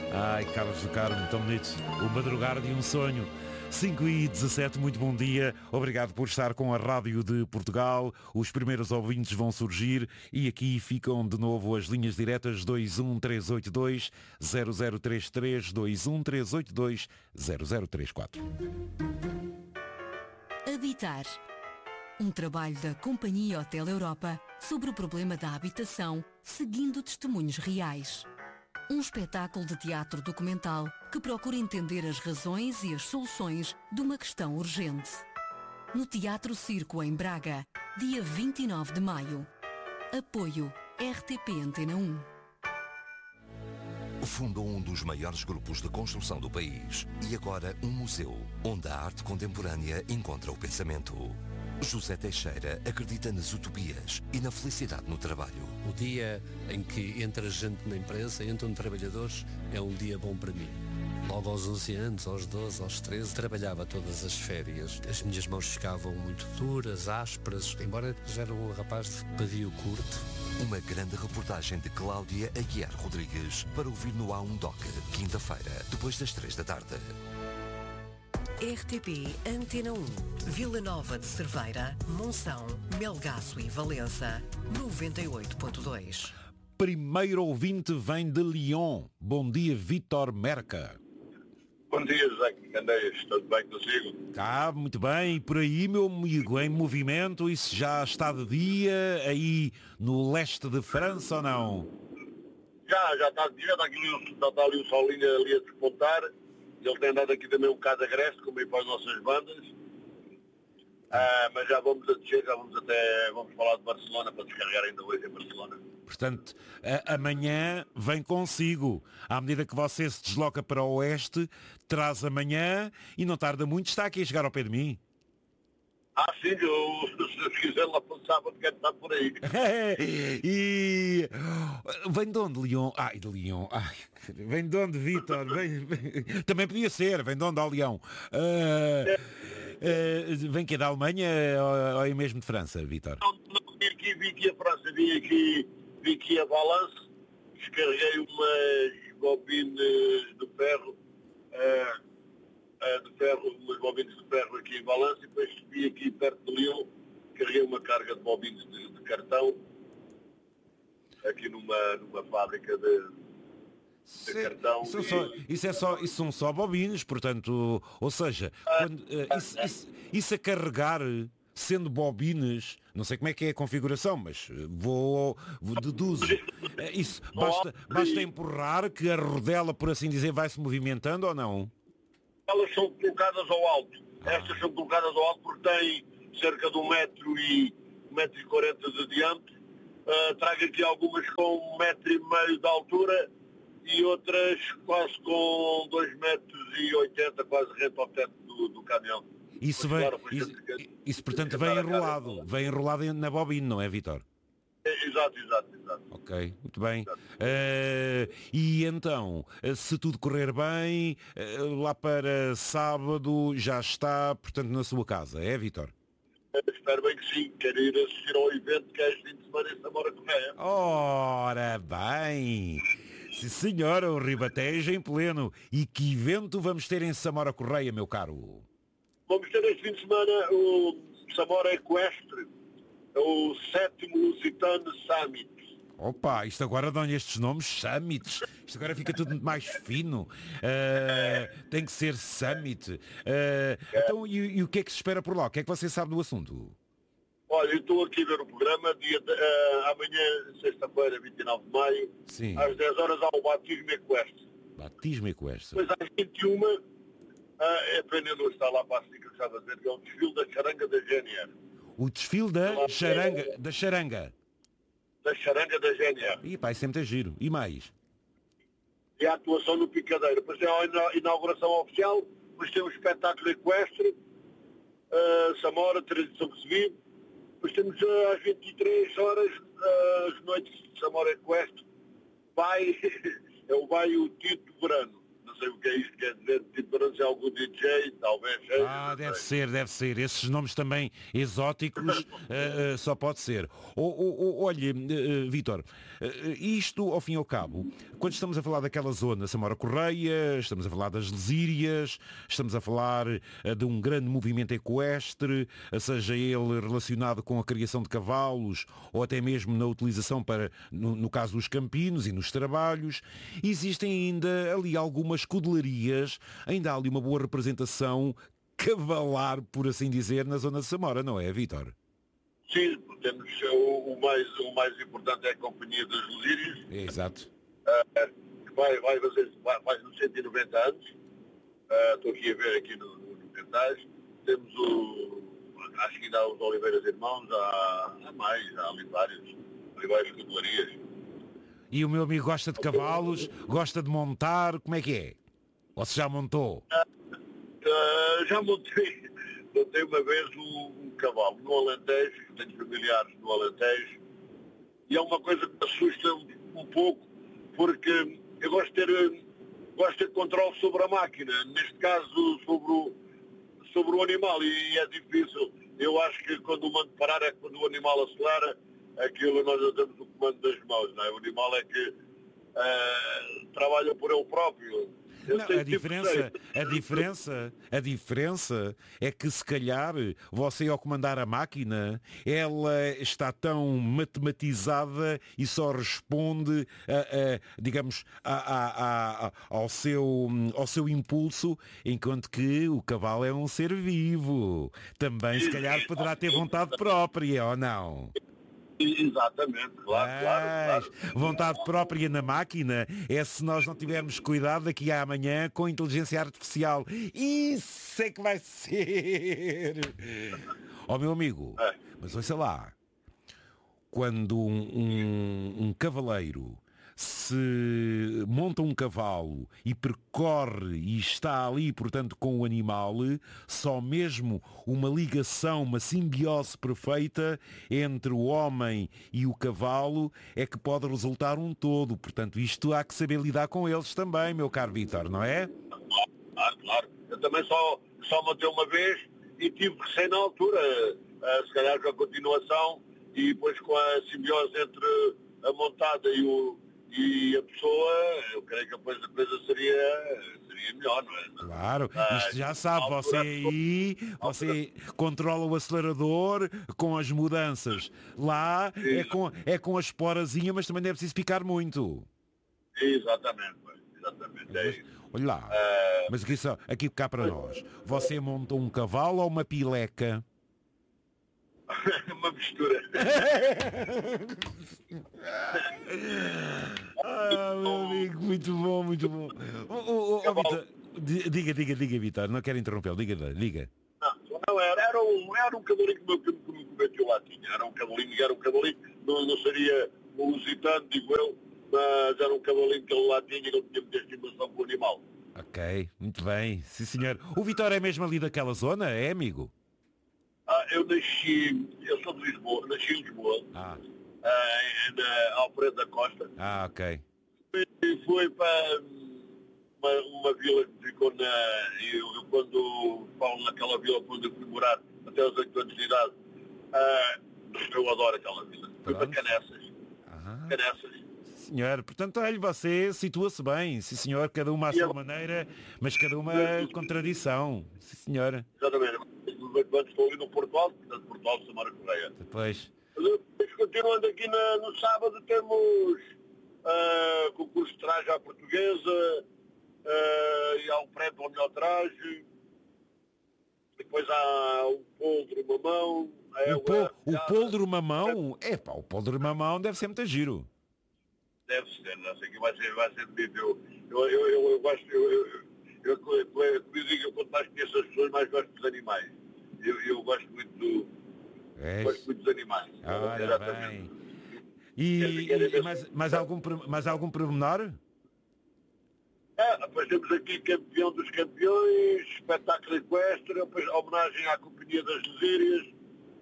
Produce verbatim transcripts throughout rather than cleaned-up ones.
Ai, Carlos do Carmo, tão bonito. O madrugar de um sonho. cinco e dezassete, muito bom dia. Obrigado por estar com a Rádio de Portugal. Os primeiros ouvintes vão surgir e aqui ficam de novo as linhas diretas dois um três oito dois zero zero três três, dois um três oito dois zero zero três quatro. Habitar. Um trabalho da Companhia Hotel Europa sobre o problema da habitação, seguindo testemunhos reais. Um espetáculo de teatro documental que procura entender as razões e as soluções de uma questão urgente. No Teatro Circo, em Braga, dia vinte e nove de maio. Apoio R T P Antena um. Fundou um dos maiores grupos de construção do país e agora um museu onde a arte contemporânea encontra o pensamento. José Teixeira acredita nas utopias e na felicidade no trabalho. O dia em que entra gente na empresa, entram trabalhadores, é um dia bom para mim. Logo aos onze anos, aos doze, aos treze, trabalhava todas as férias. As minhas mãos ficavam muito duras, ásperas, embora já era um rapaz de pavio curto. Uma grande reportagem de Cláudia Aguiar Rodrigues para ouvir no A um Doc, quinta-feira, depois das três da tarde. R T P Antena um, Vila Nova de Cerveira, Monção, Melgaço e Valença, noventa e oito ponto dois. Primeiro ouvinte vem de Lyon. Bom dia, Vítor Merca. Bom dia, José Candeias. Tudo bem consigo? Tá, muito bem. E por aí, meu amigo, em movimento, isso já está de dia aí no leste de França ou não? Já, já está de dia. Está, aqui, já está ali o solinho ali a despontar. Ele tem andado aqui também um bocado agreste, como aí para as nossas bandas. Ah, mas já vamos a descer, já vamos até, vamos falar de Barcelona para descarregar ainda hoje em Barcelona. Portanto, a, amanhã vem consigo. À medida que você se desloca para o oeste, traz amanhã e não tarda muito, está aqui a chegar ao pé de mim. Ah, sim, eu, se quiser lá para o sábado, quero estar por aí. E vem de onde, Lyon? Ai, de Lyon. Ai, vem de onde, Vítor? Vem, vem... Também podia ser, vem de onde, ao Leão? Uh, uh, vem que é da Alemanha ou, ou é mesmo de França, Vítor? Não, não, vim aqui, vim aqui a França, vim aqui, vim aqui a Valence, descarreguei umas bobinas de ferro, uh, Uh, de ferro, umas bobinas de ferro aqui em Valência, e depois subi aqui perto de Lyon, carreguei uma carga de bobinas de, de cartão, aqui numa, numa fábrica de, de cartão. Isso, e... só, isso, é só, isso são só bobinas, portanto, ou seja, quando, uh, isso, isso, isso a carregar, sendo bobinas, não sei como é que é a configuração, mas vou, vou deduzo. Isso, basta, basta empurrar que a rodela, por assim dizer, vai se movimentando ou não? Elas são colocadas ao alto. Ah. Estas são colocadas ao alto porque têm cerca de um metro e um metro e quarenta de diâmetro. Uh, trago aqui algumas com um metro e meio de altura e outras quase com dois metros e oitenta, quase rente ao teto do, do caminhão. Isso vem, claro, isso, isso portanto vem enrolado, vem enrolado na bobina, não é, Vítor? Exato, exato, exato. Ok, muito bem. Uh, e então, se tudo correr bem, uh, lá para sábado já está, portanto, na sua casa, é, Vítor? Espero bem que sim. Quero ir assistir ao evento que é este fim de semana em Samora Correia. Ora bem! Sim, senhora, o Ribatejo em pleno. E que evento vamos ter em Samora Correia, meu caro? Vamos ter este fim de semana o Samora Equestre, o sétimo Lusitano Summit. Opa, isto agora dão-lhe estes nomes, Summits. Isto agora fica tudo muito mais fino. Uh, tem que ser Summit. Uh, é. Então, e, e o que é que se espera por lá? O que é que você sabe do assunto? Olha, eu estou aqui a ver o programa. Dia de, uh, amanhã, sexta-feira, vinte e nove de maio, sim, às dez horas há o Batismo Equestre. Batismo Equestre. Depois às vinte e uma, uh, é pena não estar lá para a Sica, estava a dizer, que é o desfile da charanga da G N R. O desfile da charanga, da charanga. Da charanga da G N R. E pá, isso é muito giro. E mais? E a atuação no Picadeiro. Depois tem a inauguração oficial, depois tem o espetáculo equestre, uh, Samora, tradição que se vive. Depois temos uh, às vinte e três horas, uh, as noites de Samora Equestre. Vai, é o vai o Tito Verano, na sei o que é isto, quer dizer, tipo, não sei, algum D J, talvez seja. Ah, deve ser, deve ser. Esses nomes também exóticos, uh, uh, só pode ser. Oh, oh, oh, olha, uh, Vítor, uh, isto, ao fim e ao cabo, quando estamos a falar daquela zona, Samora Correia, estamos a falar das Lesírias, estamos a falar uh, de um grande movimento equestre, uh, seja ele relacionado com a criação de cavalos ou até mesmo na utilização para, no, no caso dos campinos e nos trabalhos, existem ainda ali algumas cudelarias, ainda há ali uma boa representação cavalar, por assim dizer, na zona de Samora, não é, Vítor? Sim, temos o, o, mais, o mais importante é a Companhia das Lesírias. É, exato. Uh, que vai, vai fazer vai, vai nos cento e noventa anos. Uh, estou aqui a ver aqui no, no, no cartaz. Temos o. Acho que ainda há os Oliveiras Irmãos, há, há mais, há ali vários, ali várias cudelarias. E o meu amigo gosta de cavalos, gosta de montar, como é que é? Ou se já montou? Uh, uh, já montei, montei uma vez um, um cavalo no Alentejo, tenho familiares no Alentejo, e é uma coisa que me assusta um, um pouco, porque eu gosto de ter, gosto de ter controle sobre a máquina, neste caso sobre o, sobre o animal, e é difícil. Eu acho que quando o mando parar é quando o animal acelera, aquilo nós já temos o comando das mãos, não é? O animal é que uh, trabalha por ele próprio. Não, a diferença, a diferença, a diferença é que se calhar você ao comandar a máquina, ela está tão matematizada e só responde, a, a, digamos, a, a, a, ao, seu, ao seu impulso, enquanto que o cavalo é um ser vivo. Também se calhar poderá ter vontade própria, ou não? Exatamente, claro, Mas, claro, claro. Vontade própria na máquina é se nós não tivermos cuidado daqui a amanhã com a inteligência artificial. Isso é que vai ser! Ó, meu amigo, É. mas ouça lá, quando um, um, um cavaleiro se monta um cavalo e percorre e está ali, portanto, com o animal, só mesmo uma ligação, uma simbiose perfeita entre o homem e o cavalo é que pode resultar um todo. Portanto, isto há que saber lidar com eles também, meu caro Vítor, não é? Claro, claro. Eu também só, só montei uma vez e tive receio na altura, uh, se calhar com a continuação e depois com a simbiose entre a montada e o E a pessoa, eu creio que depois a coisa seria, seria melhor, não é? Claro, Ah, isto já sabe, você aí, você controla o acelerador com as mudanças. Lá é com, é com a esporazinha, mas também não é preciso picar muito. Exatamente, exatamente, é isso. Olha lá, Ah, mas aqui, só, aqui cá para nós, você monta um cavalo ou uma pileca? uma mistura. Ah, meu amigo, muito bom, muito bom. Oh, oh, oh, Vitor, diga, diga, diga, Vitor, não quero interrompê-lo, diga, diga. Não, não era, era um, era um cavalinho que meu que me meteu lá tinha. Era um cavalinho, era um cavalinho, não, não seria um lusitano, digo eu, mas era um cavalinho que ele lá tinha e não tinha muita estimação com o animal. Ok, muito bem, sim senhor. O Vitor é mesmo ali daquela zona, é, amigo? Ah, eu nasci, eu sou de Lisboa, nasci em Lisboa, Ah, ah, na Alfredo da Costa, ah ok. e fui para uma, uma vila que ficou na, eu, eu quando falo naquela vila quando eu fui morar até aos oito anos de idade, ah, eu adoro aquela vila. Fui para Pronto. Canessas, Ah, Canessas. senhor, portanto, olha, você situa-se bem, sim senhor, cada uma à E sua eu- maneira, mas cada uma com tradição, sim senhor. Exatamente, antes estou ali no Porto Alto, portanto Porto Alto, Samora Correia. Depois, Depois, continuando aqui na- no sábado, temos ah, concurso de traje à portuguesa, ah, e há um prédio ao melhor traje, depois há um poldro, mamão, é, o, pol, o já- poldro mamão, é pá, o poldro mamão deve ser muito giro. Deve ser, não sei que vai ser, vai ser bonito. Eu, eu, eu, eu, eu gosto, eu, eu, eu, eu, eu, eu, eu digo, quanto mais conheço as pessoas, mais gosto dos animais. Eu, eu gosto muito do, É. gosto muito dos animais. Olha Exatamente. bem. E, e- e mais, mais, algum, por- mais algum pormenor? É, depois temos aqui campeão dos campeões, espetáculo equestre, depois homenagem à Companhia das Lesírias.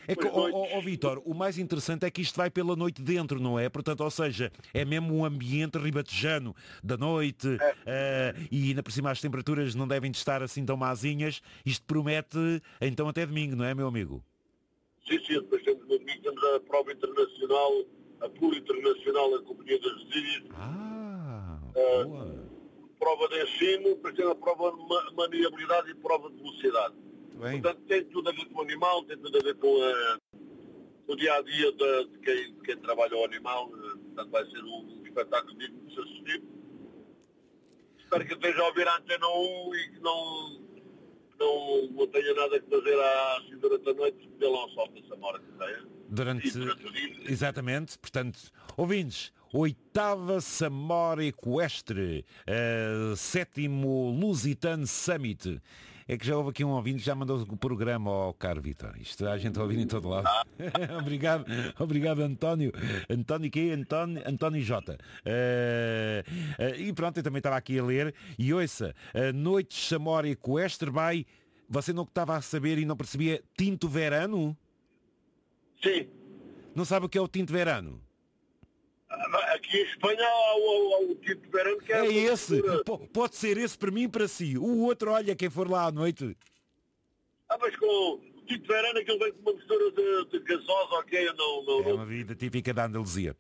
É que, ó oh, oh, Vítor, o mais interessante é que isto vai pela noite dentro, não é? Portanto, ou seja, é mesmo um ambiente ribatejano da noite é. uh, e ainda por cima as temperaturas não devem estar assim tão mazinhas. Isto promete então até domingo, não é, meu amigo? Sim, sim, depois temos no domingo, temos a prova internacional, a pura internacional da Companhia das Resíduos. Ah, uh, boa. Prova de ensino, depois tem a prova de maniabilidade e prova de velocidade. Bem. Portanto, tem tudo a ver com o animal, tem tudo a ver com, uh, com o dia-a-dia de, de, quem, de quem trabalha o animal. Uh, portanto, vai ser um, um espetáculo digno de se assistir. Espero que esteja a ouvir a Antena um e que não, não, não tenha nada que fazer assim durante a noite, porque lá um sol dessa hora que tem. Durante... durante o dia. Exatamente, portanto, ouvintes, oitava Samora Equestre, uh, sétimo Lusitano Summit. É que já houve aqui um ouvinte que já mandou o programa ao caro Vítor. Isto a gente a ouvir em todo lado. obrigado, obrigado António. António quê? António, António J. Uh, uh, e pronto, eu também estava aqui a ler. E ouça, a Noite Samora Equestre vai... Você não estava a saber e não percebia Tinto Verano? Sim. Não sabe o que é o Tinto Verano? Aqui em Espanha há o, o Tinto Verano que é... É esse. P- pode ser esse para mim e para si. O outro, olha, quem for lá à noite. Ah, mas com o Tinto Verano aquilo vem com uma mistura de, de gasosa, ok? Não, não, É uma vida típica da Andaluzia.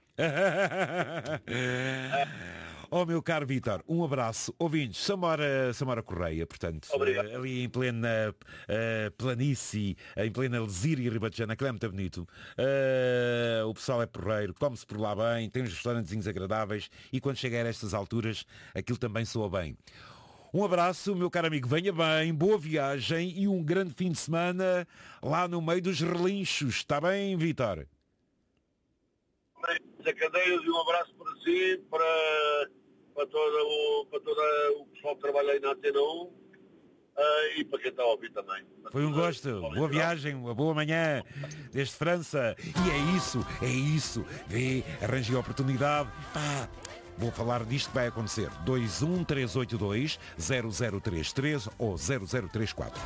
Oh, meu caro Vítor, um abraço. Ouvintes, Samora, Samora Correia, portanto, uh, ali em plena uh, planície, em plena Lesíria Ribatejana, que é muito bonito. Uh, o pessoal é porreiro, come-se por lá bem, tem uns restaurantezinhos agradáveis e quando chega a estas alturas, aquilo também soa bem. Um abraço, meu caro amigo, venha bem, boa viagem e um grande fim de semana lá no meio dos relinchos. Está bem, Vítor? A cadeias e um abraço para si, para, para, todo o, para todo o pessoal que trabalha aí na Antena um uh, e para quem está a ouvir também. Foi um gosto, boa viagem, uma boa manhã desde França. E é isso, é isso. Vê, arranjei a oportunidade. Pá, vou falar disto que vai acontecer. dois um três oito dois zero zero três três ou zero zero três quatro.